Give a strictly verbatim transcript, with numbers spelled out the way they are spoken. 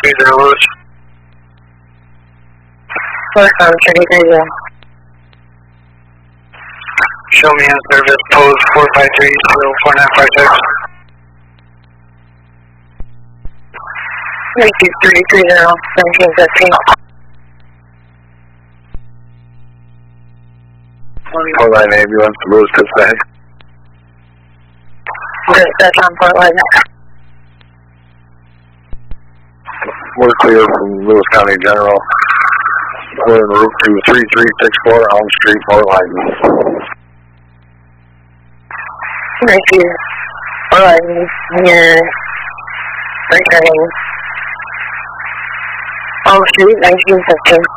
three zero Lewis. Welcome, three three zero. Show me in service, pose four five three zero four nine five six. Thank you, three three zero, nineteen fifteen. Port line ambulance, Lewis dispatch. Dispatch on Port Line. We're clear from Lewis County General. We're en route to three three six four Elm Street, Port Line. Thank you. Port Line, near returning Elm Street, nineteen fifteen.